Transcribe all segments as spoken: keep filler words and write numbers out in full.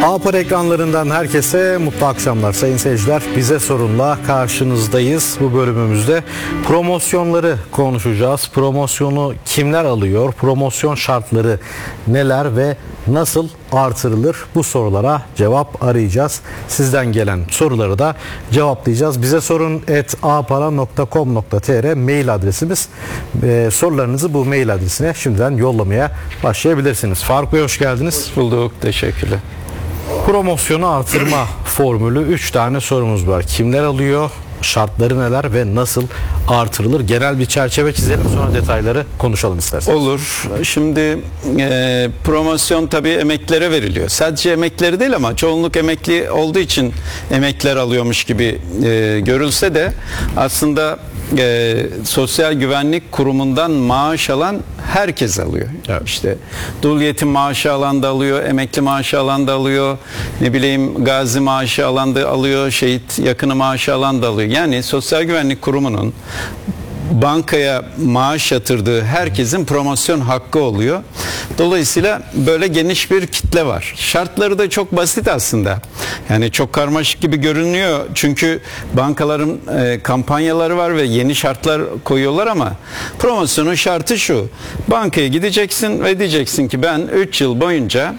A-Para ekranlarından herkese mutlu akşamlar sayın seyirciler. Bize sorunla karşınızdayız. Bu bölümümüzde promosyonları konuşacağız. Promosyonu kimler alıyor? Promosyon şartları neler ve nasıl artırılır? Bu sorulara cevap arayacağız. Sizden gelen soruları da cevaplayacağız. Bize sorun et a para nokta com nokta tr mail adresimiz. Ee, sorularınızı bu mail adresine şimdiden yollamaya başlayabilirsiniz. Faruk Bey hoş geldiniz. Bulduk. Teşekkürler. Promosyonu artırma formülü üç tane sorumuz var. Kimler alıyor? Şartları neler ve nasıl artırılır? Genel bir çerçeve çizelim, sonra detayları konuşalım isterseniz. Olur. Şimdi e, promosyon tabii emeklilere veriliyor. Sadece emeklileri değil ama çoğunluk emekli olduğu için emekliler alıyormuş gibi e, görülse de aslında e, Sosyal Güvenlik Kurumu'ndan maaş alan herkes alıyor. Evet. İşte dul yetim maaşı alan da alıyor, emekli maaşı alan da alıyor, ne bileyim gazi maaşı alan da alıyor, şehit yakını maaşı alan da alıyor. Yani Sosyal Güvenlik Kurumu'nun bankaya maaş yatırdığı herkesin promosyon hakkı oluyor. Dolayısıyla böyle geniş bir kitle var. Şartları da çok basit aslında. Yani çok karmaşık gibi görünüyor. Çünkü bankaların e, kampanyaları var ve yeni şartlar koyuyorlar ama promosyonun şartı şu. Bankaya gideceksin ve diyeceksin ki ben üç yıl boyunca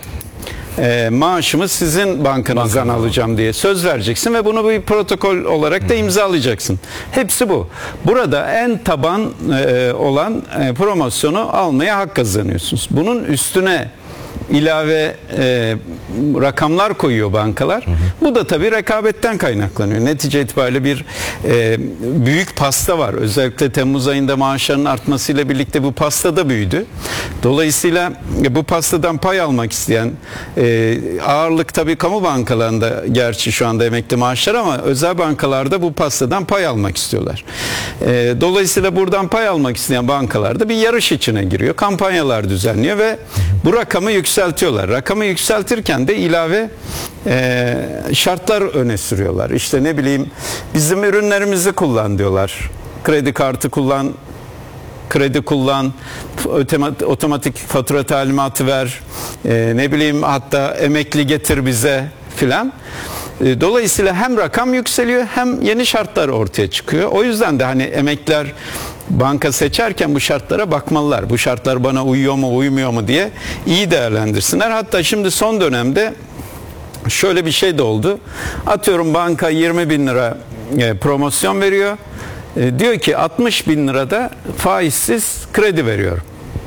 E, maaşımı sizin bankanızdan Banka. alacağım diye söz vereceksin ve bunu bir protokol olarak da imzalayacaksın. Hepsi bu. Burada en taban e, olan e, promosyonu almaya hak kazanıyorsunuz. Bunun üstüne ilave e, rakamlar koyuyor bankalar. Hı hı. Bu da tabii rekabetten kaynaklanıyor. Netice itibariyle bir e, büyük pasta var. Özellikle Temmuz ayında maaşların artmasıyla birlikte bu pasta da büyüdü. Dolayısıyla e, bu pastadan pay almak isteyen e, ağırlık tabii kamu bankalarında gerçi şu anda emekli maaşlar ama özel bankalarda bu pastadan pay almak istiyorlar. E, dolayısıyla buradan pay almak isteyen bankalar da bir yarış içine giriyor. Kampanyalar düzenliyor ve bu rakamı yükseltiyorlar. Rakamı yükseltirken de ilave e, şartlar öne sürüyorlar. İşte ne bileyim bizim ürünlerimizi kullan diyorlar. Kredi kartı kullan, kredi kullan, otomatik fatura talimatı ver, e, ne bileyim hatta emekli getir bize filan. E, dolayısıyla hem rakam yükseliyor hem yeni şartlar ortaya çıkıyor. O yüzden de hani emekliler banka seçerken bu şartlara bakmalılar. Bu şartlar bana uyuyor mu uymuyor mu diye iyi değerlendirsinler. Hatta şimdi son dönemde şöyle bir şey de oldu. Atıyorum banka yirmi bin lira e, promosyon veriyor. E, diyor ki altmış bin lirada faizsiz kredi veriyorum.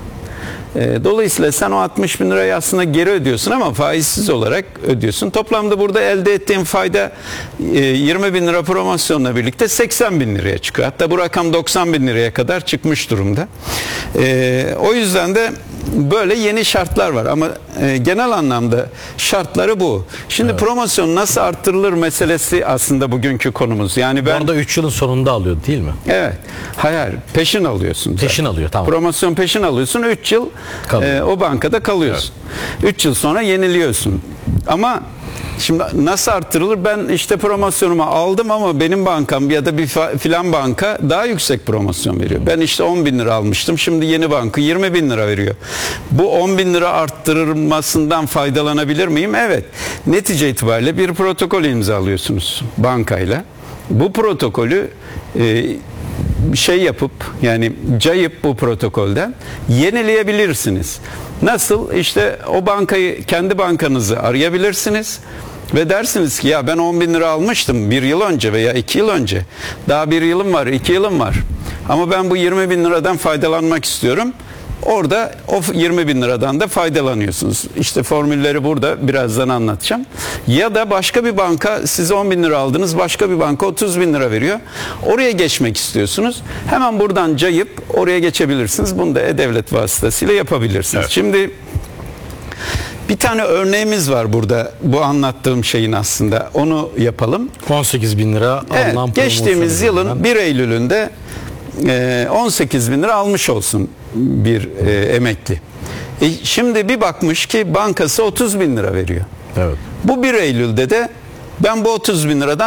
E, dolayısıyla sen o altmış bin lirayı aslında geri ödüyorsun ama faizsiz olarak ödüyorsun. Toplamda burada elde ettiğin fayda e, yirmi bin lira promosyonla birlikte seksen bin liraya çıkıyor. Hatta bu rakam doksan bin liraya kadar çıkmış durumda. E, o yüzden de böyle yeni şartlar var ama e, genel anlamda şartları bu. Şimdi evet. Promosyon nasıl arttırılır meselesi aslında bugünkü konumuz. Yani ben orada üç yılın sonunda alıyor değil mi? Evet. Hayır, peşin alıyorsun. Peşin alıyor, tamam. Promosyon peşin alıyorsun. üç yıl e, o bankada kalıyorsun. üç yıl sonra yeniliyorsun. Ama şimdi nasıl arttırılır? Ben işte promosyonumu aldım ama benim bankam ya da bir filan banka daha yüksek promosyon veriyor. Ben işte on bin lira almıştım. Şimdi yeni banka yirmi bin lira veriyor. Bu on bin lira arttırılmasından faydalanabilir miyim? Evet. Netice itibariyle bir protokol imzalıyorsunuz bankayla. Bu protokolü e, şey yapıp yani cayıp bu protokolden yenileyebilirsiniz. Nasıl? İşte o bankayı, kendi bankanızı arayabilirsiniz ve dersiniz ki ya ben on bin lira almıştım bir yıl önce veya iki yıl önce. Daha bir yılım var, iki yılım var. Ama ben bu yirmi bin liradan faydalanmak istiyorum. Orada o yirmi bin liradan da faydalanıyorsunuz. İşte formülleri burada birazdan anlatacağım. Ya da başka bir banka, siz on bin lira aldınız, başka bir banka otuz bin lira veriyor. Oraya geçmek istiyorsunuz. Hemen buradan cayıp oraya geçebilirsiniz. Bunu da E-Devlet vasıtasıyla yapabilirsiniz. Evet. Şimdi bir tane örneğimiz var burada bu anlattığım şeyin aslında. Onu yapalım. on sekiz bin lira evet, alınan geçtiğimiz yılın bir Eylül'ünde on sekiz bin lira almış olsun bir e, emekli. E, şimdi bir bakmış ki bankası otuz bin lira veriyor. Evet. Bu bir Eylül'de de ben bu otuz bin liradan